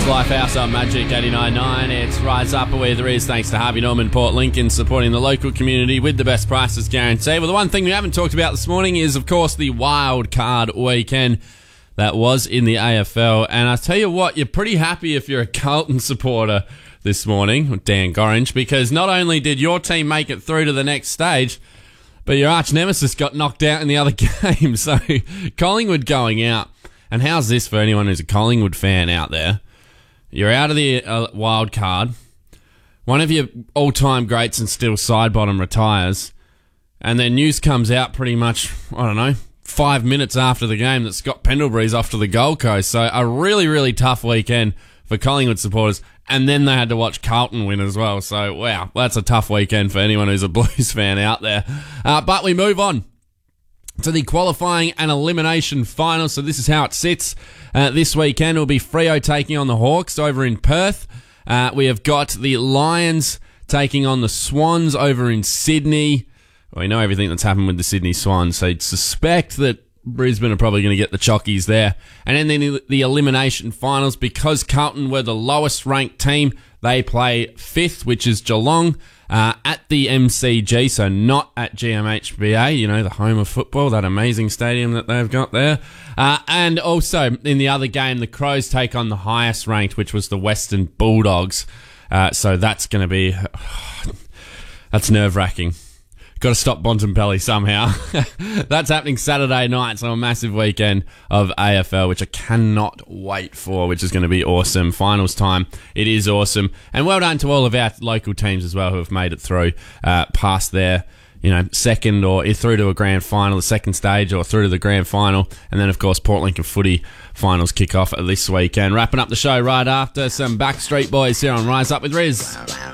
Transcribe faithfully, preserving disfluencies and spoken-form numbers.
Lifehouse on Magic eighty-nine point nine. It's Rise Up Where There Is, thanks to Harvey Norman Port Lincoln, supporting the local community with the best prices guaranteed. Well, the one thing we haven't talked about this morning is, of course, the wild card weekend that was in the A F L. And I tell you what, you're pretty happy if you're a Carlton supporter this morning, Dan Gorringe, because not only did your team make it through to the next stage, but your arch nemesis got knocked out in the other game. So Collingwood going out. And how's this for anyone who's a Collingwood fan out there? You're out of the uh, wild card. One of your all-time greats and still side bottom retires. And then news comes out pretty much, I don't know, five minutes after the game that Scott Pendlebury's off to the Gold Coast. So a really, really tough weekend for Collingwood supporters. And then they had to watch Carlton win as well. So, wow, that's a tough weekend for anyone who's a Blues fan out there. Uh, but we move on to the qualifying and elimination final. So this is how it sits. Uh, this weekend will be Freo taking on the Hawks over in Perth. Uh, we have got the Lions taking on the Swans over in Sydney. Well, we know everything that's happened with the Sydney Swans, so you'd suspect that Brisbane are probably going to get the Chockies there. And then the, the elimination finals, because Carlton were the lowest ranked team, they play fifth, which is Geelong, uh, at the M C G, so not at G M H B A, you know, the home of football, that amazing stadium that they've got there. Uh, and also, in the other game, the Crows take on the highest ranked, which was the Western Bulldogs. Uh, so that's going to be... that's nerve-wracking. Got to stop Bontempelli somehow. That's happening Saturday night, so a massive weekend of A F L, which I cannot wait for, which is going to be awesome. Finals time, it is awesome. And well done to all of our local teams as well who have made it through uh, past their, you know, second or through to a grand final, the second stage, or through to the grand final. And then, of course, Port Lincoln footy finals kick off this weekend. Wrapping up the show right after some Backstreet Boys here on Rise Up with Riz.